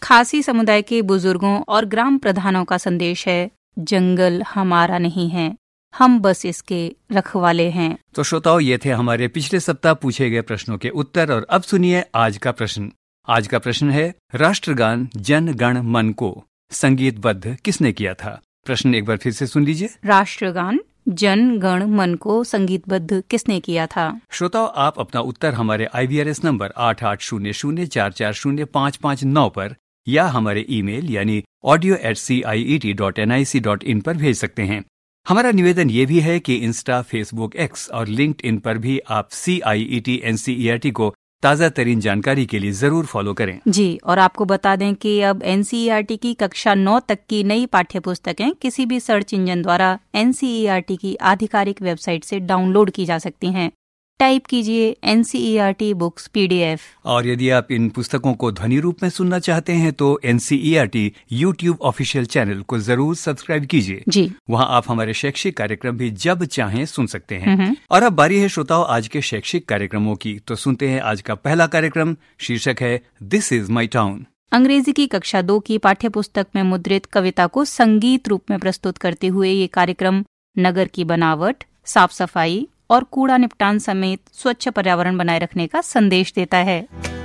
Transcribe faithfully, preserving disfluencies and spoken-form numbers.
खासी समुदाय के बुजुर्गों और ग्राम प्रधानों का संदेश है, जंगल हमारा नहीं है, हम बस इसके रखवाले हैं। तो श्रोताओं, ये थे हमारे पिछले सप्ताह पूछे गए प्रश्नों के उत्तर और अब सुनिए आज का प्रश्न। आज का प्रश्न है, राष्ट्रगान जन गण मन को संगीतबद्ध किसने किया था? प्रश्न एक बार फिर से सुन लीजिए। राष्ट्रगान जन गण मन को संगीतबद्ध किसने किया था? श्रोताओ, आप अपना उत्तर हमारे आई वी आर एस नंबर आठ आठ शून्य शून्य चार चार शून्य पाँच पाँच नौ पर या हमारे ईमेल यानी audio eight C I E T dot N I C dot in पर भेज सकते हैं। हमारा निवेदन ये भी है कि इंस्टा, फेसबुक, एक्स और लिंक्डइन पर भी आप सी आई E T N C E R T को ताज़ा तरीन जानकारी के लिए जरूर फॉलो करें। जी, और आपको बता दें कि अब N C E R T की कक्षा नौ तक की नई पाठ्य पुस्तकें किसी भी सर्च इंजन द्वारा N C E R T की आधिकारिक वेबसाइट से डाउनलोड की जा सकती हैं। टाइप कीजिए N C E R T books P D F. और यदि आप इन पुस्तकों को ध्वनि रूप में सुनना चाहते हैं तो N C E R T YouTube official channel को जरूर सब्सक्राइब कीजिए। जी, वहाँ आप हमारे शैक्षिक कार्यक्रम भी जब चाहें सुन सकते हैं। और अब बारी है श्रोताओं आज के शैक्षिक कार्यक्रमों की, तो सुनते हैं आज का पहला कार्यक्रम। शीर्षक है दिस इज माई टाउन। अंग्रेजी की कक्षा दो की पाठ्य पुस्तक में मुद्रित कविता को संगीत रूप में प्रस्तुत करते हुए ये कार्यक्रम नगर की बनावट, साफ सफाई और कूड़ा निपटान समेत स्वच्छ पर्यावरण बनाए रखने का संदेश देता है।